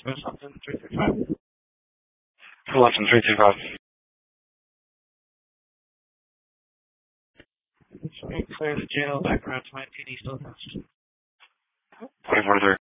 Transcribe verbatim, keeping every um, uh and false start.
Lexington three three five. Lexington three three five. Clear the jail, background to my P D still attached. twenty-four three.